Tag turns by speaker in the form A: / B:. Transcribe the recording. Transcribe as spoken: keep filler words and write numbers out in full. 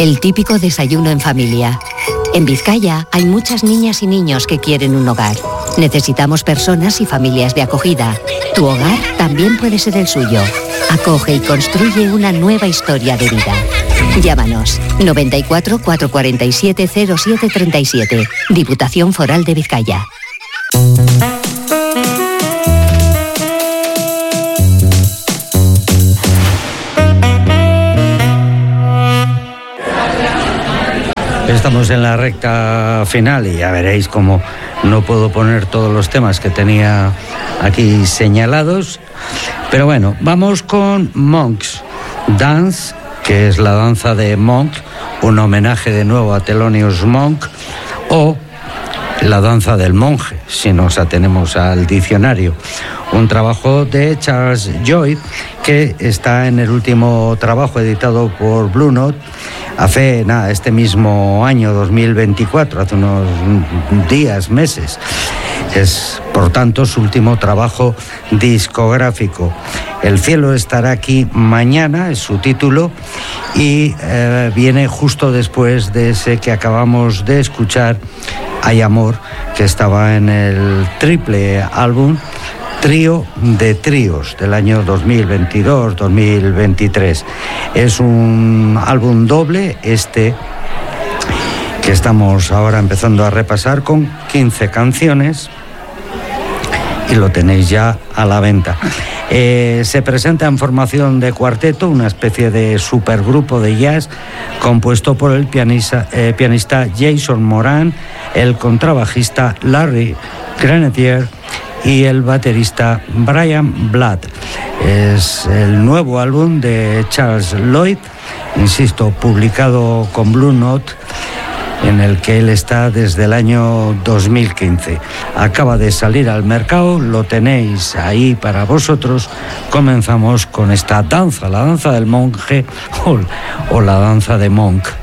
A: el típico desayuno en familia. En Vizcaya hay muchas niñas y niños que quieren un hogar. Necesitamos personas y familias de acogida. Tu hogar también puede ser el suyo. Acoge y construye una nueva historia de vida. Llámanos noventa y cuatro, cuatrocientos cuarenta y siete, cero siete treinta y siete. Diputación Foral de Vizcaya.
B: Estamos en la recta final y ya veréis cómo no puedo poner todos los temas que tenía aquí señalados. Pero bueno, vamos con Monks Dance, que es la danza de Monk, un homenaje de nuevo a Thelonious Monk, o la danza del monje, si nos atenemos al diccionario. Un trabajo de Charles Lloyd que está en el último trabajo editado por Blue Note hace nada, este mismo año dos mil veinticuatro, hace unos días, meses. Es, por tanto, su último trabajo discográfico. El cielo estará aquí mañana, es su título, y eh, viene justo después de ese que acabamos de escuchar, Hay Amor, que estaba en el triple álbum Trío de Tríos del año dos mil veintidós dos mil veintitrés. Es un álbum doble este que estamos ahora empezando a repasar, con quince canciones, y lo tenéis ya a la venta. Eh, se presenta en formación de cuarteto, una especie de supergrupo de jazz compuesto por el pianista, eh, pianista Jason Moran, el contrabajista Larry Grenadier y el baterista Brian Blood. Es el nuevo álbum de Charles Lloyd, insisto, publicado con Blue Note, en el que él está desde el año dos mil quince. Acaba de salir al mercado, lo tenéis ahí para vosotros. Comenzamos con esta danza, la danza del monje o, o la danza de Monk.